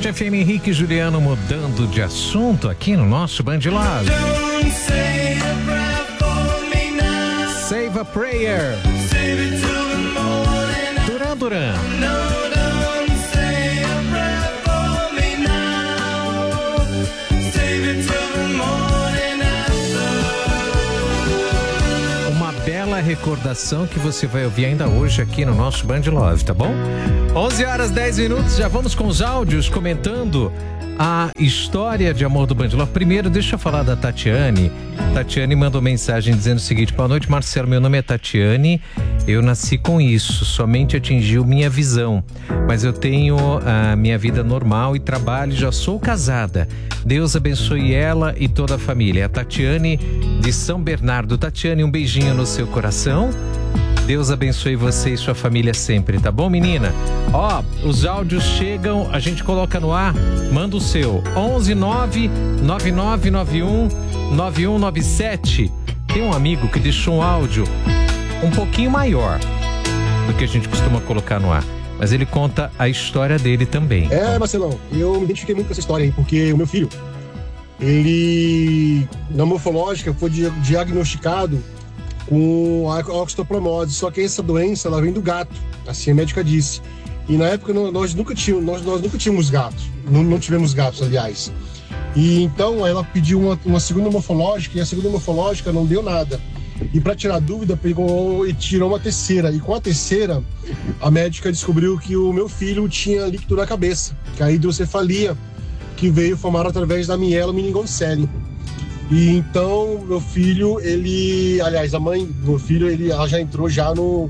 Band FM, Henrique e Juliano mudando de assunto aqui no nosso Band Love. Save a Prayer. Duran Duran. Uma bela recordação que você vai ouvir ainda hoje aqui no nosso Band Love, tá bom? 11h10, já vamos com os áudios comentando a história de amor do Band Love. Primeiro, deixa eu falar da Tatiane. Tatiane mandou mensagem dizendo o seguinte: boa noite, Marcelo, meu nome é Tatiane, eu nasci com isso, somente atingiu minha visão, mas eu tenho a minha vida normal e trabalho, já sou casada. Deus abençoe ela e toda a família. A Tatiane de São Bernardo. Tatiane, um beijinho no seu coração. Deus abençoe você e sua família sempre, tá bom, menina? Ó, os áudios chegam, a gente coloca no ar, manda o seu. 11999919197. Tem um amigo que deixou um áudio um pouquinho maior do que a gente costuma colocar no ar, mas ele conta a história dele também. Marcelão, eu me identifiquei muito com essa história aí, porque o meu filho, ele, na morfológica, foi diagnosticado com a oxtoplomose, só que essa doença, ela vem do gato, assim a médica disse. E na época nós nunca tínhamos gatos, não tivemos gatos, aliás. E então ela pediu uma segunda morfológica, e a segunda morfológica não deu nada. E para tirar dúvida, pegou e tirou uma terceira. E com a terceira, a médica descobriu que o meu filho tinha líquido na cabeça, que é a hidrocefalia, que veio formar através da mielomeningocele. E então, meu filho, aliás, a mãe do meu filho, ela já entrou já no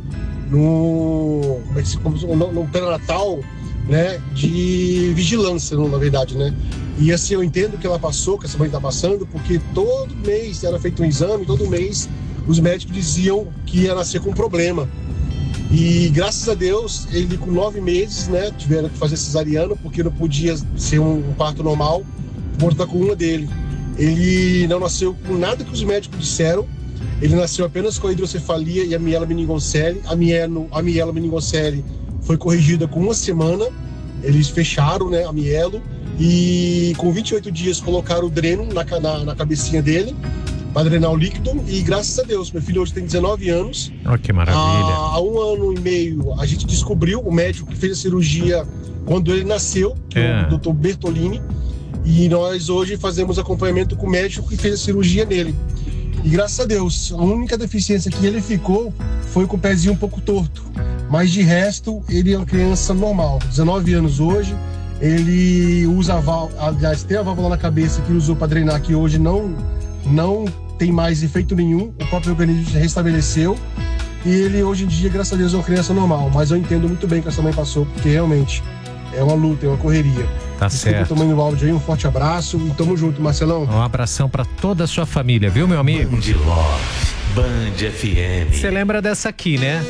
pré-natal, né, de vigilância, na verdade, né? E assim, eu entendo que ela passou, que essa mãe está passando, porque todo mês era feito um exame, todo mês os médicos diziam que ia nascer com um problema. E graças a Deus, ele com 9 meses, né, tiveram que fazer cesariana, porque não podia ser um parto normal, por conta da coluna dele. Ele não nasceu com nada que os médicos disseram, ele nasceu apenas com a hidrocefalia e a mielomeningocele. A mielomeningocele foi corrigida com 1 semana, eles fecharam, né, a mielo, e com 28 dias colocaram o dreno na cabecinha dele, para drenar o líquido, e graças a Deus, meu filho hoje tem 19 anos. Oh, que maravilha. Há 1 ano e meio, a gente descobriu, o médico que fez a cirurgia quando ele nasceu, que é o Dr. Bertolini, e nós hoje fazemos acompanhamento com o médico que fez a cirurgia nele. E graças a Deus, a única deficiência que ele ficou foi com o pezinho um pouco torto. Mas de resto, ele é uma criança normal. 19 anos hoje, ele usa a válvula, aliás, tem a válvula na cabeça que usou para drenar, que hoje não tem mais efeito nenhum. O próprio organismo já restabeleceu. E ele hoje em dia, graças a Deus, é uma criança normal. Mas eu entendo muito bem que essa mãe passou, porque realmente é uma luta, é uma correria. Tá certo. Desculpa o tamanho do áudio aí, um forte abraço e tamo junto, Marcelão. Um abração pra toda a sua família, viu, meu amigo? Band Love, Band FM. Você lembra dessa aqui, né?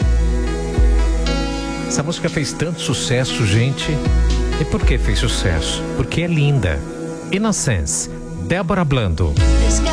Essa música fez tanto sucesso, gente. E por que fez sucesso? Porque é linda. Innocence, Débora Blando.